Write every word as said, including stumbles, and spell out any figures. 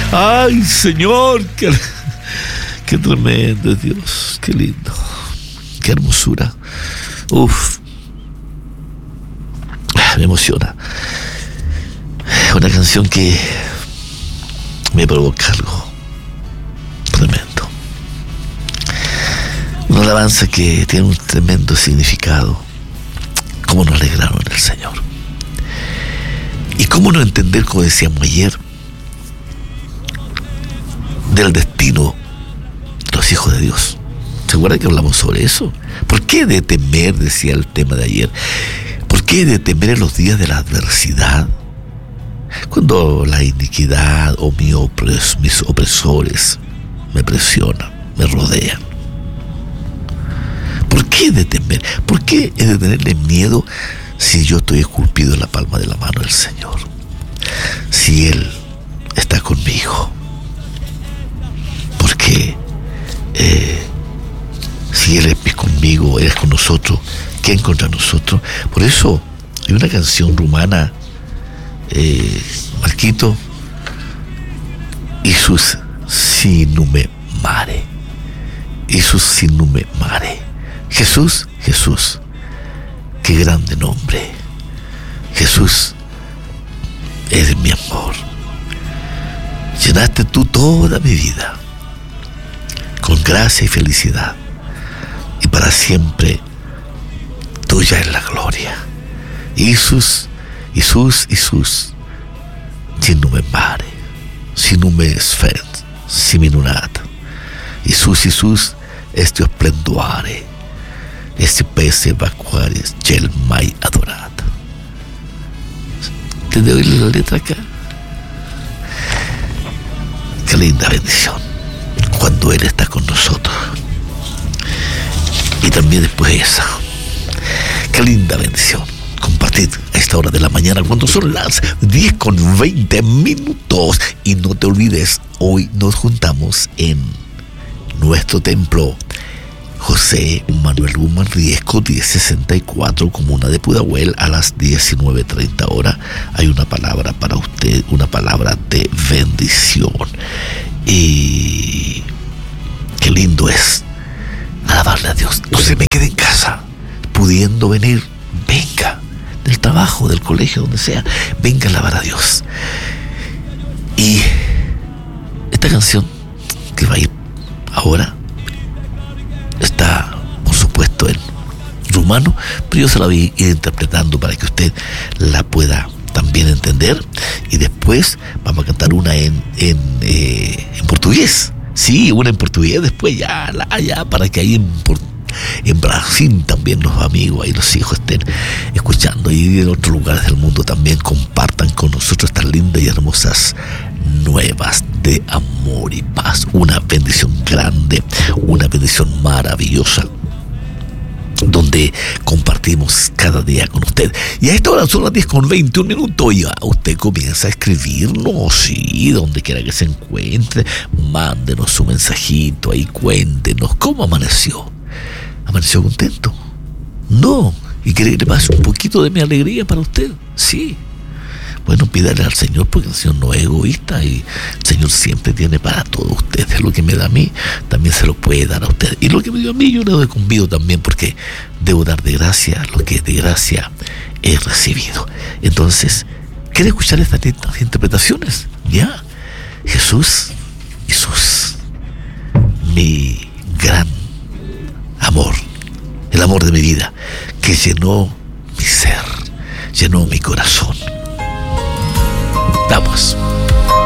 Ay, Señor, qué, qué tremendo es Dios, qué lindo, qué hermosura. Uf, me emociona. Una canción que me provoca algo tremendo. Una alabanza que tiene un tremendo significado. Cómo nos alegraron el Señor. Y cómo no entender, como decíamos ayer, del destino de los hijos de Dios. ¿Se acuerdan que hablamos sobre eso? ¿Por qué de temer, decía el tema de ayer? ¿Por qué de temer en los días de la adversidad? Cuando la iniquidad o mi opres, mis opresores me presionan, me rodean. ¿Por qué de temer? ¿Por qué he de tenerle miedo si yo estoy esculpido en la palma de la mano del Señor? Si Él está conmigo. Porque eh, si Él es conmigo, Él es con nosotros, ¿quién contra nosotros? Por eso hay una canción rumana, eh, Marquito, Isus sinume mare. Isus sinume mare. Jesús, Jesús, qué grande nombre. Jesús, eres mi amor. Llenaste tú toda mi vida con gracia y felicidad, y para siempre tuya es la gloria. Isus, Isus, Isus, sinume mare, sinume sfert, siminunat. Isus, Isus, este splenduare. Ese pese vacuares, gel mai adorat. ¿Te doy la letra acá? Qué linda bendición cuando Él está con nosotros. Y también después esa. Qué linda bendición compartir a esta hora de la mañana cuando son las diez con veinte minutos. Y no te olvides, hoy nos juntamos en nuestro templo José Manuel Guzmán Riesco, diez sesenta y cuatro, comuna de Pudahuel, a las diecinueve treinta horas. Hay una palabra para usted, una palabra de bendición. Y qué lindo es alabarle a Dios. No se me quede en casa, pudiendo venir, venga, del trabajo, del colegio, donde sea, venga a alabar a Dios. Y esta canción que va a ir ahora está, por supuesto, en rumano, pero yo se la voy a ir interpretando para que usted la pueda también entender. Y después vamos a cantar una en, en, eh, en portugués. Sí, una en portugués, después ya, la, ya para que ahí en, en Brasil también los amigos, ahí los hijos estén escuchando, y en otros lugares del mundo también compartan con nosotros estas lindas y hermosas nuevas de amor y paz. Una bendición grande, una bendición maravillosa, donde compartimos cada día con usted. Y a esta hora son las diez con veintiún minutos. Ya usted comienza a escribirnos, sí, donde quiera que se encuentre, mándenos su mensajito ahí, cuéntenos cómo amaneció. ¿Amaneció contento? No. ¿Y quiere que le pase un poquito de mi alegría para usted? Sí. Bueno, pídale al Señor, porque el Señor no es egoísta y el Señor siempre tiene para todos ustedes. Lo que me da a mí, también se lo puede dar a usted. Y lo que me dio a mí, yo le doy convido también, porque debo dar de gracia lo que de gracia he recibido. Entonces, ¿quiere escuchar estas, estas interpretaciones? Ya. Jesús, Jesús, mi gran amor, el amor de mi vida, que llenó mi ser, llenó mi corazón. Vamos.